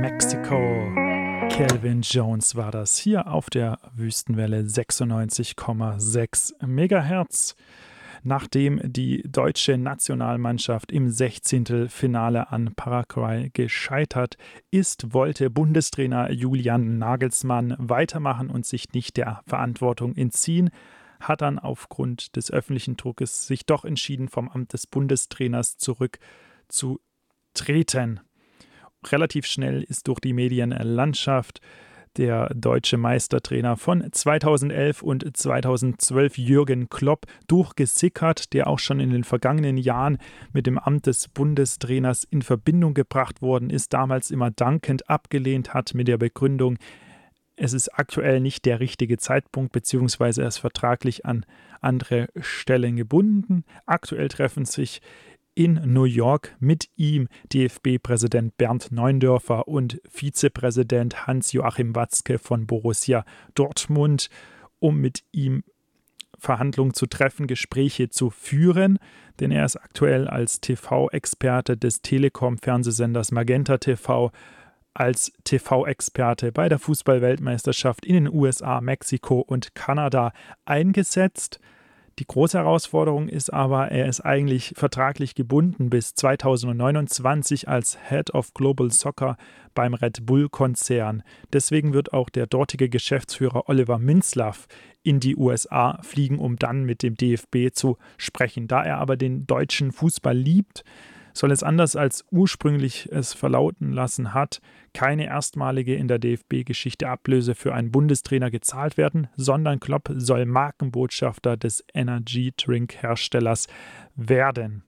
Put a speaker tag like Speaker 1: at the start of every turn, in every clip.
Speaker 1: Mexico. Calvin Jones war das hier auf der Wüstenwelle 96,6 Megahertz. Nachdem die deutsche Nationalmannschaft im 16. Finale an Paraguay gescheitert ist, wollte Bundestrainer Julian Nagelsmann weitermachen und sich nicht der Verantwortung entziehen, hat dann aufgrund des öffentlichen Druckes sich doch entschieden, vom Amt des Bundestrainers zurückzutreten. Relativ schnell ist durch die Medienlandschaft der deutsche Meistertrainer von 2011 und 2012 Jürgen Klopp durchgesickert, der auch schon in den vergangenen Jahren mit dem Amt des Bundestrainers in Verbindung gebracht worden ist, damals immer dankend abgelehnt hat mit der Begründung, es ist aktuell nicht der richtige Zeitpunkt, beziehungsweise er ist vertraglich an andere Stellen gebunden. Aktuell treffen sich in New York mit ihm DFB-Präsident Bernd Neuendorfer und Vizepräsident Hans-Joachim Watzke von Borussia Dortmund, um mit ihm Verhandlungen zu treffen, Gespräche zu führen, denn er ist aktuell als TV-Experte des Telekom-Fernsehsenders Magenta TV, als TV-Experte bei der Fußball-Weltmeisterschaft in den USA, Mexiko und Kanada eingesetzt. Die große Herausforderung ist aber, er ist eigentlich vertraglich gebunden bis 2029 als Head of Global Soccer beim Red Bull-Konzern. Deswegen wird auch der dortige Geschäftsführer Oliver Minzlaff in die USA fliegen, um dann mit dem DFB zu sprechen. Da er aber den deutschen Fußball liebt, soll es anders als ursprünglich es verlauten lassen hat, keine erstmalige in der DFB-Geschichte Ablöse für einen Bundestrainer gezahlt werden, sondern Klopp soll Markenbotschafter des Energy-Drink-Herstellers werden.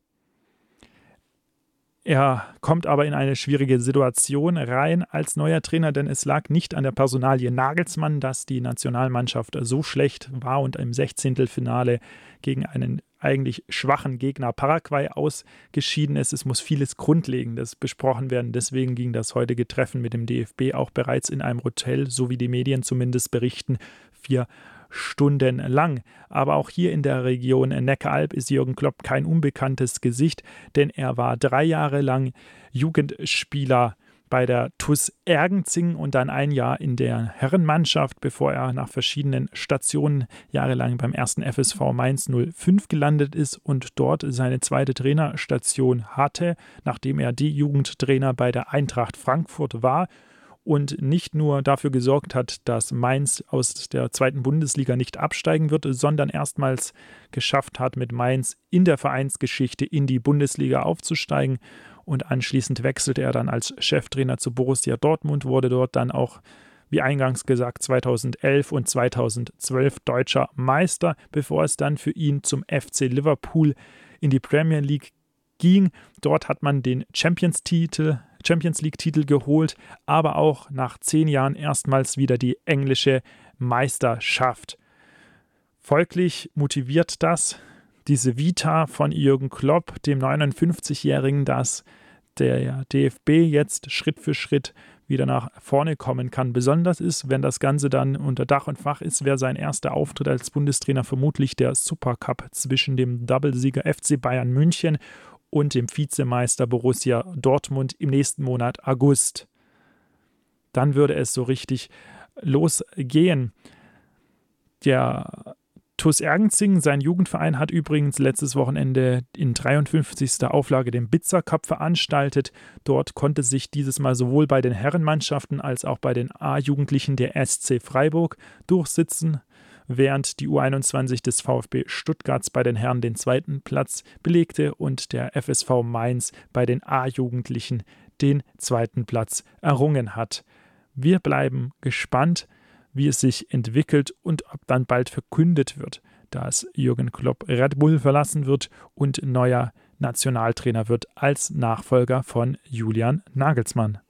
Speaker 1: Er kommt aber in eine schwierige Situation rein als neuer Trainer, denn es lag nicht an der Personalie Nagelsmann, dass die Nationalmannschaft so schlecht war und im 16. Finale gegen einen eigentlich schwachen Gegner Paraguay ausgeschieden ist. Es muss vieles Grundlegendes besprochen werden. Deswegen ging das heutige Treffen mit dem DFB auch bereits in einem Hotel, so wie die Medien zumindest berichten, 4 Stunden lang. Aber auch hier in der Region Neckaralb ist Jürgen Klopp kein unbekanntes Gesicht, denn er war 3 Jahre lang Jugendspieler bei der TuS Ergenzing und dann 1 Jahr in der Herrenmannschaft, bevor er nach verschiedenen Stationen jahrelang beim 1. FSV Mainz 05 gelandet ist und dort seine zweite Trainerstation hatte, nachdem er die Jugendtrainer bei der Eintracht Frankfurt war und nicht nur dafür gesorgt hat, dass Mainz aus der 2. Bundesliga nicht absteigen wird, sondern erstmals geschafft hat, mit Mainz in der Vereinsgeschichte in die Bundesliga aufzusteigen. Und anschließend wechselte er dann als Cheftrainer zu Borussia Dortmund, wurde dort dann auch, wie eingangs gesagt, 2011 und 2012 deutscher Meister, bevor es dann für ihn zum FC Liverpool in die Premier League ging. Dort hat man den Champions League-Titel geholt, aber auch nach 10 Jahren erstmals wieder die englische Meisterschaft. Folglich motiviert das diese Vita von Jürgen Klopp, dem 59-Jährigen, dass der DFB jetzt Schritt für Schritt wieder nach vorne kommen kann. Besonders ist, wenn das Ganze dann unter Dach und Fach ist, wäre sein erster Auftritt als Bundestrainer vermutlich der Supercup zwischen dem Doublesieger FC Bayern München und dem Vizemeister Borussia Dortmund im nächsten Monat August. Dann würde es so richtig losgehen. Der TuS Ergenzing, sein Jugendverein, hat übrigens letztes Wochenende in 53. Auflage den Bitzer Cup veranstaltet. Dort konnte sich dieses Mal sowohl bei den Herrenmannschaften als auch bei den A-Jugendlichen der SC Freiburg durchsetzen, während die U21 des VfB Stuttgarts bei den Herren den 2. Platz belegte und der FSV Mainz bei den A-Jugendlichen den 2. Platz errungen hat. Wir bleiben gespannt, wie es sich entwickelt und ob dann bald verkündet wird, dass Jürgen Klopp Red Bull verlassen wird und neuer Nationaltrainer wird als Nachfolger von Julian Nagelsmann.